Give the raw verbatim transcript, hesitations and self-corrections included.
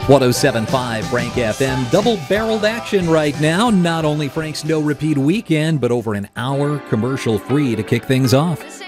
one oh seven point five Frank F M. Double-barreled action right now. Not only Frank's no-repeat weekend, but over an hour commercial-free to kick things off.